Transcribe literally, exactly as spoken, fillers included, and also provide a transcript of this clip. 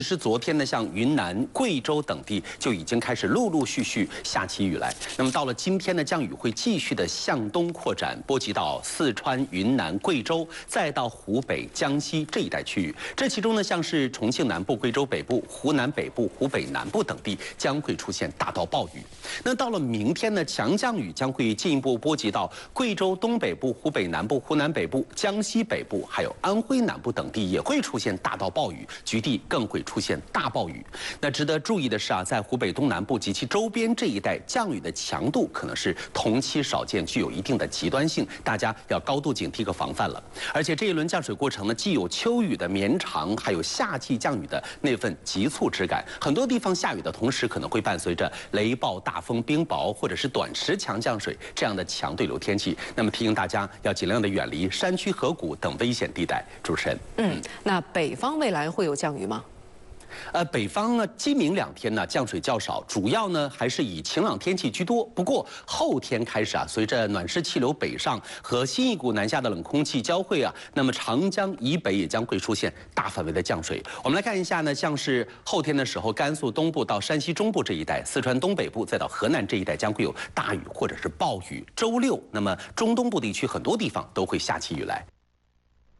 是昨天呢，像云南、贵州等地就已经开始陆陆续续下起雨来。那么到了今天呢，降雨会继续的向东扩展，波及到四川、云南、贵州，再到湖北、江西这一带区域。这其中呢，像是重庆南部、贵州北部、湖南北部、湖北南部等地将会出现大到暴雨。那到了明天呢，强降雨将会进一步波及到贵州东北部、湖北南部、湖南北部、江西北部，还有安徽南部等地也会出现大到暴雨，局地更会出现大暴雨。那值得注意的是啊，在湖北东南部及其周边这一带，降雨的强度可能是同期少见，具有一定的极端性，大家要高度警惕和防范了。而且这一轮降水过程呢，既有秋雨的绵长，还有夏季降雨的那份急促之感。很多地方下雨的同时，可能会伴随着雷暴、大风、冰雹，或者是短时强降水这样的强对流天气。那么提醒大家要尽量的远离山区河谷等危险地带。主持人， 嗯，那北方未来会有降雨吗？ 呃，北方呢，今明两天呢降水较少，主要呢还是以晴朗天气居多。不过后天开始啊，随着暖湿气流北上和新一股南下的冷空气交汇啊，那么长江以北也将会出现大范围的降水。我们来看一下呢，像是后天的时候，甘肃东部到山西中部这一带，四川东北部再到河南这一带将会有大雨或者是暴雨。周六，那么中东部地区很多地方都会下起雨来。